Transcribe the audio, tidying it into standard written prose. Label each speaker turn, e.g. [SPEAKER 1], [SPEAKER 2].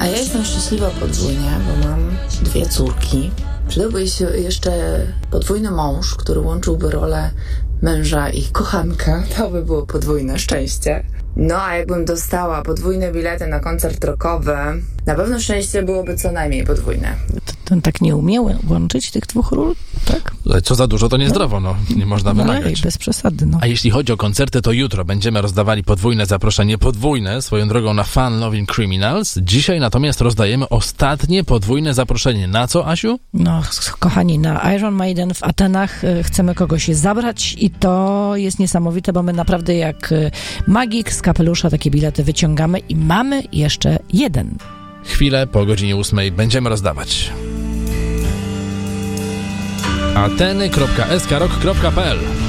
[SPEAKER 1] A ja jestem szczęśliwa podwójnie, bo mam 2 córki. Przydałby się jeszcze podwójny mąż, który łączyłby rolę męża i kochanka. To by było podwójne szczęście. No a jakbym dostała podwójne bilety na koncert rockowy, na pewno szczęście byłoby co najmniej podwójne.
[SPEAKER 2] To tak nie umiał łączyć tych 2 ról, tak?
[SPEAKER 3] Co za dużo, to niezdrowo, nie można wymagać.
[SPEAKER 2] Bez przesady,
[SPEAKER 3] A jeśli chodzi o koncerty, to jutro będziemy rozdawali podwójne zaproszenie, podwójne, swoją drogą na Fun Loving Criminals. Dzisiaj natomiast rozdajemy ostatnie podwójne zaproszenie. Na co, Asiu?
[SPEAKER 2] No, kochani, na Iron Maiden w Atenach chcemy kogoś zabrać i to jest niesamowite, bo my naprawdę jak magik z kapelusza takie bilety wyciągamy i mamy jeszcze 1.
[SPEAKER 3] Chwilę po godzinie 8 będziemy rozdawać. Ateny.skrok.pl